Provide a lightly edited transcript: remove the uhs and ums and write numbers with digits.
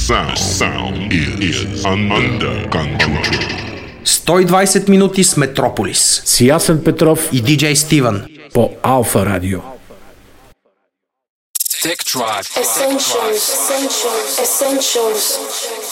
Sound is under control. 120 минути с Метрополис. С Ясен Петров и диджей Стивън по Алфа Радио. Essentials.